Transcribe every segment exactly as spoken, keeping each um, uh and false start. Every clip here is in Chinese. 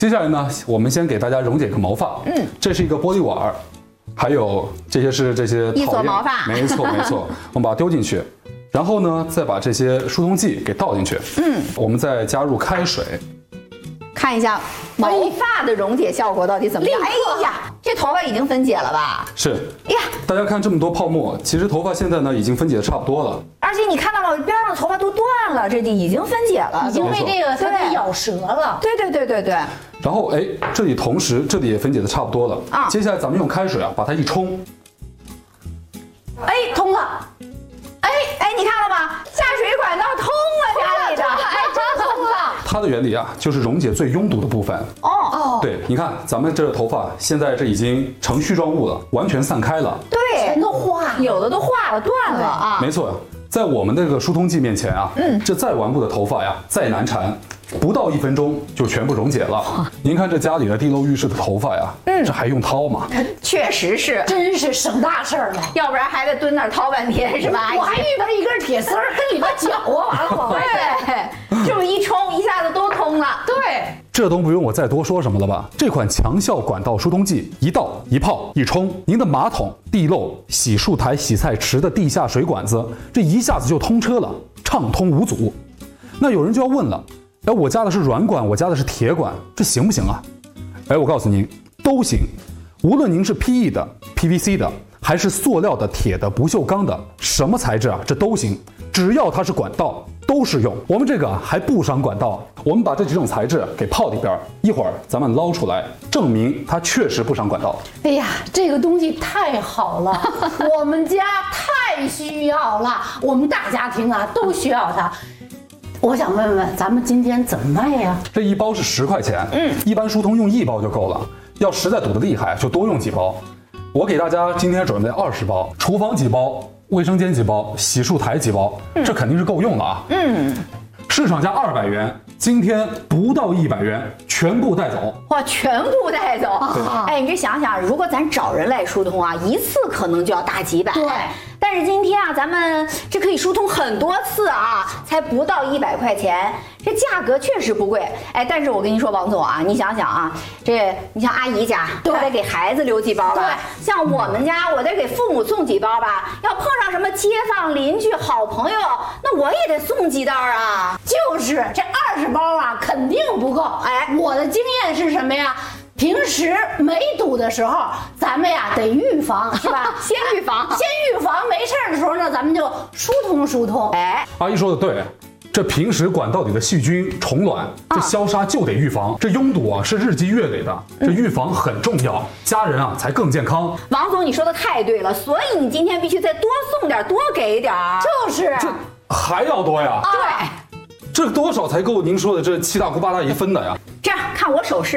接下来呢，我们先给大家溶解个毛发。嗯，这是一个玻璃碗，还有这些是这些一撮毛发。 没错没错，我们把它丢进去，然后呢，再把这些疏通剂给倒进去。嗯，我们再加入开水。 看一下毛发的溶解效果到底怎么样？哎呀，这头发已经分解了吧？ 是。 哎呀， 大家看这么多泡沫，其实头发现在呢已经分解的差不多了。 而且你看到了边上的头发都断了，这已经分解了， 已经被这个它给咬折了。 对对对对对。 然后哎，这里同时这里也分解的差不多了啊。 接下来咱们用开水啊把它一冲， 哎，通了。 哎哎，你看了吗？下水管道通了，家里的， 哎，真通了。 它的原理啊，就是溶解最拥堵的部分。 哦哦， 对，你看咱们这头发现在这已经成絮状物了，完全散开了。 对， 全都化了， 有的都化了、断了啊。 没错，在我们这个疏通剂面前啊，嗯，这再顽固的头发呀，再难缠，不到一分钟就全部溶解了。您看这家里的地漏浴室的头发呀，嗯，这还用掏吗？ 确实是， 真是省大事儿了。 要不然还得蹲那儿掏半天，是吧？ 我还遇到一根铁丝儿跟里边搅啊，完了往外对，就是一冲一下子都通了。 对， 这都不用我再多说什么了吧？这款强效管道疏通剂，一倒一泡一冲，您的马桶、地漏、洗漱台、洗菜池的地下水管子，这一下子就通车了，畅通无阻。那有人就要问了，哎，我家的是软管，我家的是铁管，这行不行啊？哎，我告诉您，都行。无论您是 P E 的、P V C 的，还是塑料的、铁的、不锈钢的，什么材质啊，这都行，只要它是管道，都适用。我们这个还不伤管道，我们把这几种材质给泡里边，一会儿咱们捞出来，证明它确实不伤管道。 哎呀，这个东西太好了，我们家太需要了，我们大家庭啊都需要它。我想问问，咱们今天怎么卖呀？ 这一包是十块钱，嗯，一般疏通用一包就够了。要实在堵得厉害，就多用几包。我给大家今天准备二十包，厨房几包，卫生间几包，洗漱台几包，嗯、这肯定是够用了啊。嗯，市场价二百元，今天不到一百元，全部带走。 哇，全部带走！哎，你这想想，如果咱找人来疏通啊，一次可能就要大几百。 对。 但是今天啊，咱们这可以疏通很多次啊，才不到一百块钱，这价格确实不贵。哎，但是我跟你说，王总啊，你想想啊，这你像阿姨家，她得给孩子留几包吧？像我们家，我得给父母送几包吧？要碰上什么街坊邻居、好朋友，那我也得送几袋啊。 就是这二十包啊，肯定不够。哎，我的经验是什么呀？平时没堵的时候，咱们呀得预防，是吧？ 先预防， 先预防，没事的时候呢，咱们就疏通疏通。 哎， 阿姨说的对，这平时管道里的细菌、虫卵，这消杀就得预防。这拥堵啊是日积月累的，这预防很重要，家人啊才更健康。 王总，你说的太对了，所以你今天必须再多送点，多给点。 就是啊， 这还要多呀？ 对， 这多少才够您说的这七大姑八大姨分的呀？ 这样看我手势。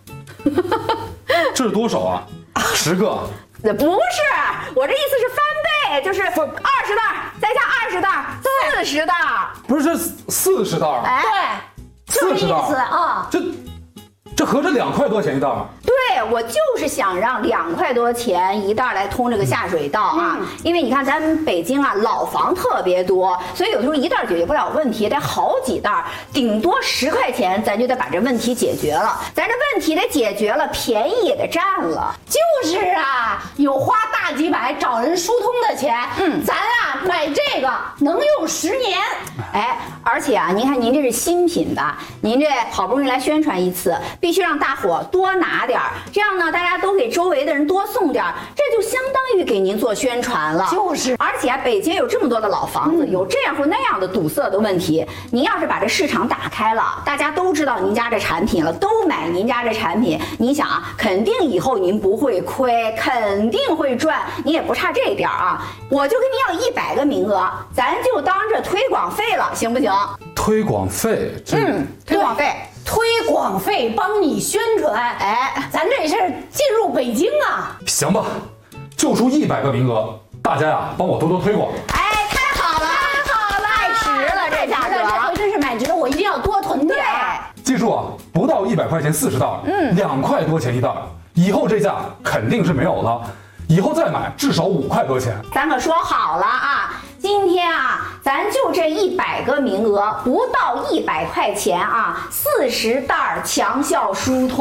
这是多少啊？十个？ 不是，我这意思是翻倍，就是二十袋，再加二十袋，四十袋。 不是，这四十袋。 哎， 对，就这意思啊。 这这合着两块多钱一袋。 对，我就是想让两块多钱一袋来通这个下水道啊，嗯、因为你看咱们北京啊老房特别多，所以有时候一袋解决不了问题，得好几袋，顶多十块钱咱就得把这问题解决了。咱这问题得解决了，便宜也得占了。 就是啊，有花大几百找人疏通的钱，嗯，咱啊买这个能用十年。 哎，而且啊，您看您这是新品吧？您这好不容易来宣传一次，必须让大伙多拿点儿。这样呢，大家都给周围的人多送点儿，这就相当于给您做宣传了。 就是， 而且啊，北京有这么多的老房子，嗯、有这样或那样的堵塞的问题，您要是把这市场打开了，大家都知道您家这产品了，都买您家这产品，你想啊，肯定以后您不会亏，肯定会赚，你也不差这点儿啊。我就跟您要一百个名额，咱就当这推广费了，行不行？ 推广费， 嗯，推广费。 推广费帮你宣传，哎，咱这是进入北京啊！ 行吧，就出一百个名额，大家呀帮我多多推广。 哎，太好了，太好了，太值了，这价格， 这回真是买值了，我一定要多囤点。 记住啊，不到一百块钱四十袋，嗯，两块多钱一袋，以后这价肯定是没有了，以后再买至少五块多钱。 咱可说好了啊。今天啊，咱就这一百个名额，不到一百块钱啊，四十袋强效疏通。